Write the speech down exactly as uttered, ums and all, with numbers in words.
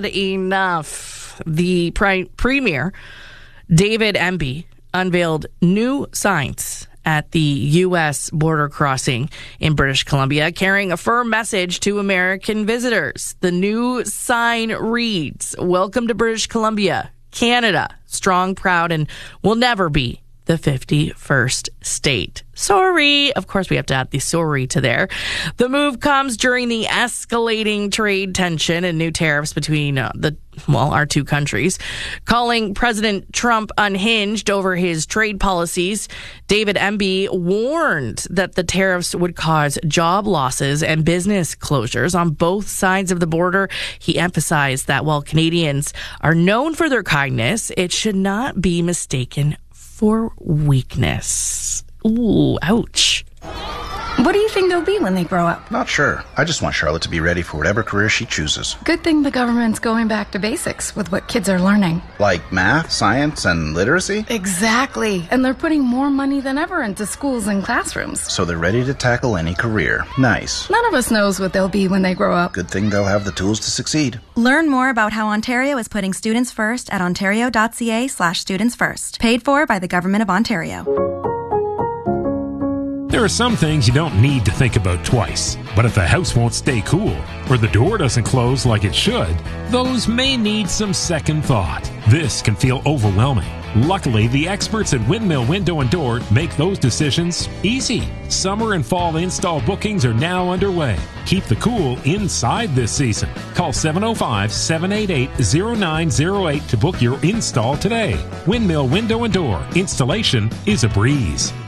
Enough. The pri- Premier, David Embee, unveiled new signs at the U S border crossing in British Columbia, carrying a firm message to American visitors. The new sign reads, "Welcome to British Columbia, Canada, strong, proud, and will never be the fifty-first state." Sorry. Of course, we have to add the sorry to there. The move comes during the escalating trade tension and new tariffs between uh, the, well, our two countries. Calling President Trump unhinged over his trade policies, David Embee warned that the tariffs would cause job losses and business closures on both sides of the border. He emphasized that while Canadians are known for their kindness, it should not be mistaken for weakness. Ooh, ouch. What do you think they'll be when they grow up? Not sure. I just want Charlotte to be ready for whatever career she chooses. Good thing the government's going back to basics with what kids are learning. Like math, science, and literacy? Exactly. And they're putting more money than ever into schools and classrooms. So they're ready to tackle any career. Nice. None of us knows what they'll be when they grow up. Good thing they'll have the tools to succeed. Learn more about how Ontario is putting students first at ontario.ca slash students first. Paid for by the Government of Ontario. There are some things you don't need to think about twice, but if the house won't stay cool or the door doesn't close like it should, those may need some second thought. This can feel overwhelming. Luckily, the experts at Windmill Window and Door make those decisions easy. Summer and fall install bookings are now underway. Keep the cool inside this season. Call seven oh five, seven eight eight, oh nine oh eight to book your install today. Windmill Window and Door. Installation is a breeze.